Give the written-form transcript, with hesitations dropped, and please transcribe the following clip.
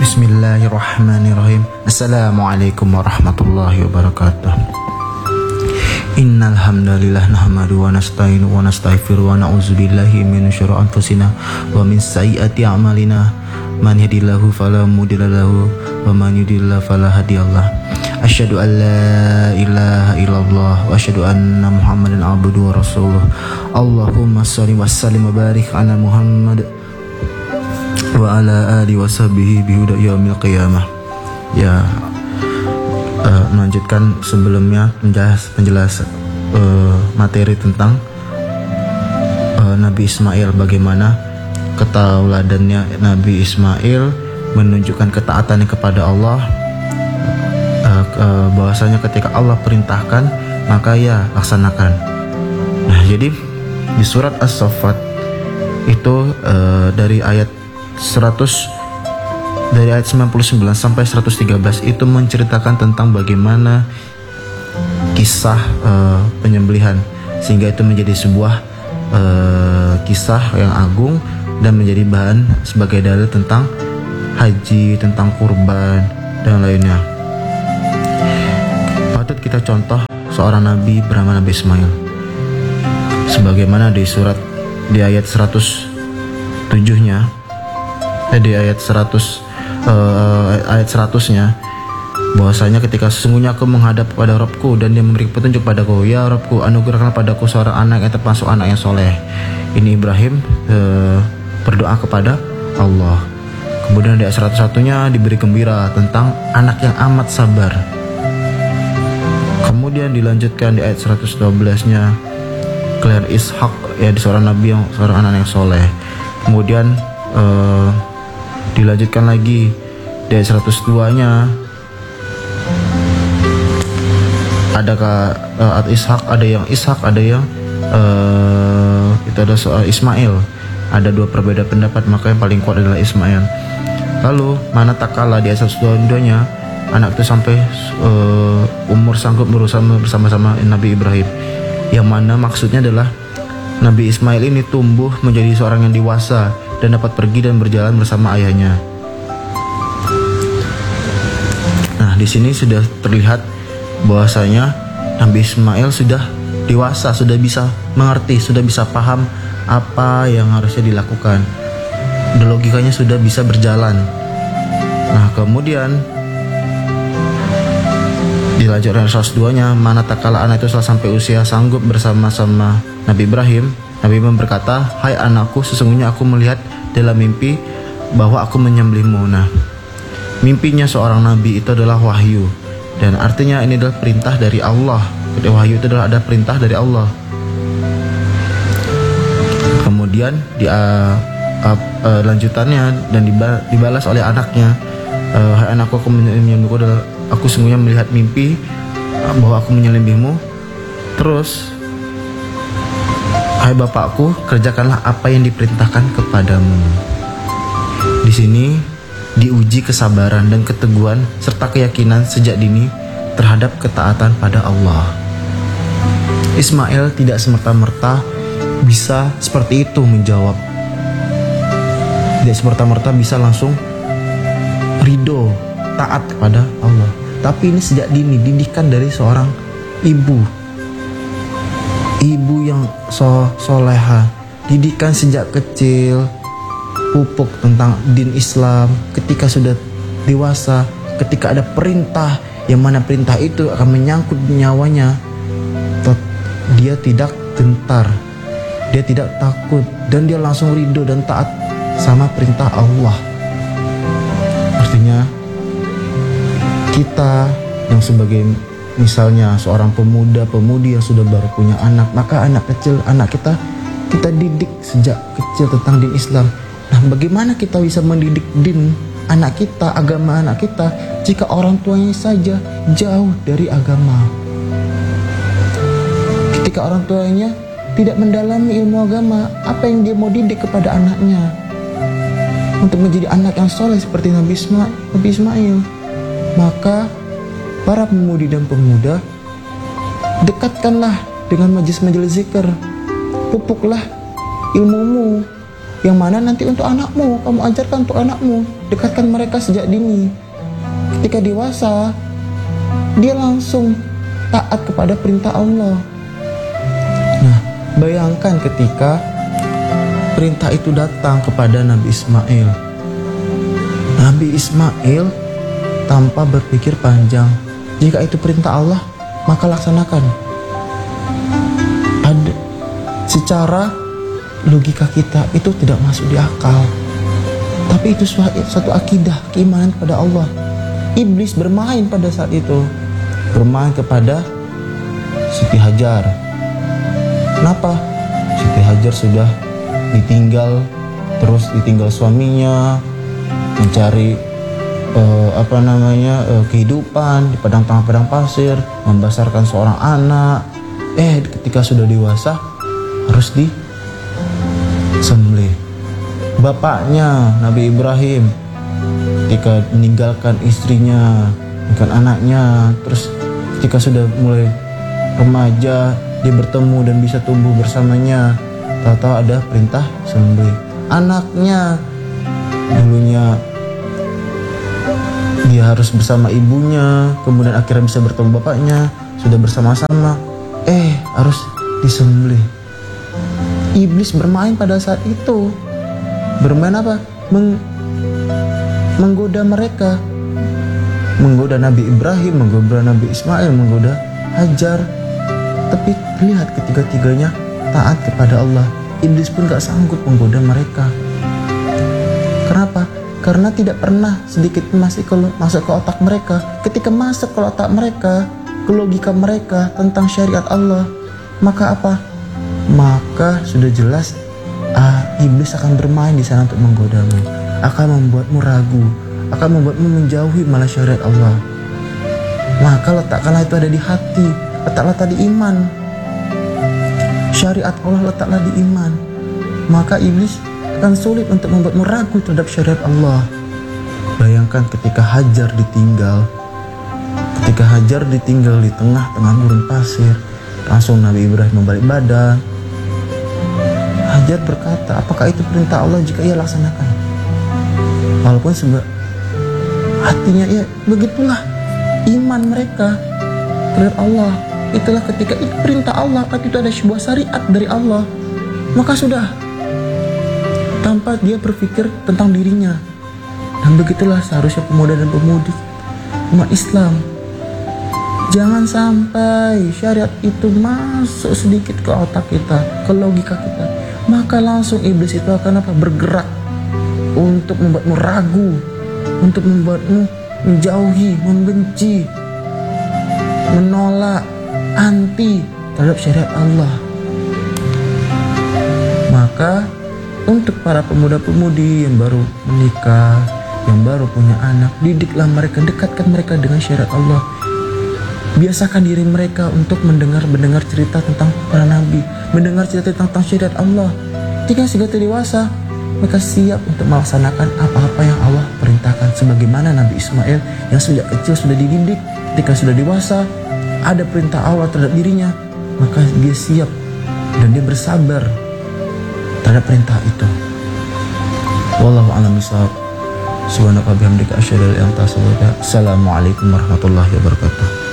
Bismillahirrahmanirrahim. Assalamualaikum warahmatullahi wabarakatuh. Innal hamdalillah nahmaduhu wa nasta'inuhu wa nastaghfiruh wa na'udzubillahi min syururi anfusina wa min sayyiati a'malina. Man yahdihillahu fala mudilla lahu wa man yudlil fala hadiyalah. Asyhadu an la ilaha illallah wa asyhadu anna Muhammadan abduhu wa rasuluh. Allahumma shalli wa sallim wa barik ala Muhammad wa ala alihi wa sahbihi bihuda yaumil qiyamah. Ya, melanjutkan sebelumnya penjelas materi tentang Nabi Ismail, bagaimana ketauladannya Nabi Ismail menunjukkan ketaatannya kepada Allah, bahwasanya ketika Allah perintahkan maka ya laksanakan. Nah, jadi di surat As-Saffat itu dari ayat 99 sampai 113 itu menceritakan tentang bagaimana kisah penyembelihan, sehingga itu menjadi sebuah kisah yang agung dan menjadi bahan sebagai dalil tentang haji, tentang kurban dan lainnya. Patut kita contoh seorang nabi bernama Nabi Ismail, sebagaimana di ayat 107-nya, di ayat 100-nya, bahwasanya ketika sesungguhnya aku menghadap kepada Rabbku dan dia memberi petunjuk padaku, ya Rabbku anugerahkanlah padaku seorang anak yang termasuk anak yang soleh. Ini Ibrahim berdoa kepada Allah. Kemudian di ayat 101-nya diberi gembira tentang anak yang amat sabar. Kemudian dilanjutkan di ayat 112-nya Claire Ishak, ya, di seorang nabi yang seorang anak yang soleh. Kemudian dilanjutkan lagi di ayat 102-nya ada Ishak, ada yang itu ada soal Ismail. Ada dua perbedaan pendapat, maka yang paling kuat adalah Ismail. Lalu mana tak kalah di ayat 122-nya anak itu sampai umur sanggup berusaha bersama-sama Nabi Ibrahim, yang mana maksudnya adalah Nabi Ismail ini tumbuh menjadi seorang yang dewasa dan dapat pergi dan berjalan bersama ayahnya. Nah, di sini sudah terlihat bahwasanya Nabi Ismail sudah dewasa, sudah bisa mengerti, sudah bisa paham apa yang harusnya dilakukan. Dan logikanya sudah bisa berjalan. Nah, kemudian dilanjutkan 102-nya, mana tak kala anak itu setelah sampai usia sanggup bersama-sama Nabi Ibrahim, Nabi Ibrahim berkata, hai anakku, sesungguhnya aku melihat dalam mimpi bahwa aku menyembelihmu. Nah, mimpinya seorang nabi itu adalah wahyu, dan artinya ini adalah perintah dari Allah. Jadi wahyu itu adalah ada perintah dari Allah. Kemudian di lanjutannya dan dibalas oleh anaknya, hai anakku, aku menyembelihmu adalah aku sesungguhnya melihat mimpi bahwa aku menyembelihmu. Terus, hai bapakku, kerjakanlah apa yang diperintahkan kepadamu. Di sini diuji kesabaran dan keteguhan serta keyakinan sejak dini terhadap ketaatan pada Allah. Ismail tidak semerta-merta bisa seperti itu menjawab. Tidak semerta-merta bisa langsung ridho, taat kepada Allah. Tapi ini sejak dini, didikan dari seorang ibu yang soleha, didikan sejak kecil, pupuk tentang din Islam. Ketika sudah dewasa, ketika ada perintah yang mana perintah itu akan menyangkut nyawanya, dia tidak gentar, dia tidak takut, dan dia langsung ridho dan taat sama perintah Allah. Artinya kita yang sebagai misalnya seorang pemuda-pemudi yang sudah baru punya anak, maka anak kita didik sejak kecil tentang din Islam. Nah, bagaimana kita bisa mendidik din anak kita, agama anak kita, jika orang tuanya saja jauh dari agama? Ketika orang tuanya tidak mendalami ilmu agama, apa yang dia mau didik kepada anaknya untuk menjadi anak yang soleh seperti Nabi Ismail? Maka para pemudi dan pemuda, dekatkanlah dengan majelis-majelis zikir, pupuklah ilmumu yang mana nanti untuk anakmu, kamu ajarkan untuk anakmu, dekatkan mereka sejak dini. Ketika dewasa, dia langsung taat kepada perintah Allah. Nah, bayangkan ketika perintah itu datang kepada Nabi Ismail. Nabi Ismail tanpa berpikir panjang, jika itu perintah Allah, maka laksanakan. Secara logika kita itu tidak masuk di akal, tapi itu suatu akidah, keimanan kepada Allah. Iblis bermain pada saat itu, bermain kepada Siti Hajar. Kenapa? Siti Hajar sudah ditinggal suaminya, mencari kehidupan di padang pasir, membesarkan seorang anak. Ketika sudah dewasa harus disembelih. Bapaknya Nabi Ibrahim ketika meninggalkan istrinya, meninggalkan anaknya, terus ketika sudah mulai remaja, dia bertemu dan bisa tumbuh bersamanya, tahu-tahu ada perintah sembelih. Anaknya dulunya dia harus bersama ibunya, kemudian akhirnya bisa bertemu bapaknya, sudah bersama-sama, harus disembelih. Iblis bermain pada saat itu. Bermain apa? Menggoda mereka, menggoda Nabi Ibrahim, menggoda Nabi Ismail, menggoda Hajar. Tapi lihat, ketiga-tiganya taat kepada Allah. Iblis pun gak sanggup menggoda mereka. Kenapa? Karena tidak pernah sedikit masuk ke otak mereka. Ketika masuk ke otak mereka, ke logika mereka tentang syariat Allah, maka apa? Maka sudah jelas iblis akan bermain di sana untuk menggodamu, akan membuatmu ragu, akan membuatmu menjauhi malah syariat Allah. Maka letakkanlah itu ada di hati, letaklah tadi iman. Syariat Allah letaklah di iman. Maka iblis akan sulit untuk membuatmu ragu terhadap syariat Allah. Bayangkan ketika Hajar ditinggal di tengah-tengah gurun pasir, langsung Nabi Ibrahim membalik badan. Hajar berkata, apakah itu perintah Allah jika ia laksanakan? Walaupun hatinya begitulah iman mereka terhadap Allah. Itulah ketika itu perintah Allah, tapi itu ada sebuah syariat dari Allah, maka sudah, tanpa dia berpikir tentang dirinya. Dan begitulah seharusnya pemuda dan pemudi umat Islam. Jangan sampai syariat itu masuk sedikit ke otak kita, ke logika kita, maka langsung iblis itu akan bergerak untuk membuatmu ragu, untuk membuatmu menjauhi, membenci, menolak, anti terhadap syariat Allah. Maka untuk para pemuda-pemudi yang baru menikah, yang baru punya anak, didiklah mereka, dekatkan mereka dengan syariat Allah. Biasakan diri mereka untuk mendengar cerita tentang para nabi, mendengar cerita tentang syariat Allah. Jika sudah dewasa, mereka siap untuk melaksanakan apa-apa yang Allah perintahkan. Sebagaimana Nabi Ismail yang sejak kecil sudah dididik, ketika sudah dewasa, ada perintah Allah terhadap dirinya, maka dia siap dan dia bersabar terhadap perintah itu. Wallahu a'lam bishawab. Subhanaka bihamdika asyhadu an la ilaha illa anta astaghfiruka wa atubu ilaik. Assalamualaikum warahmatullahi wabarakatuh.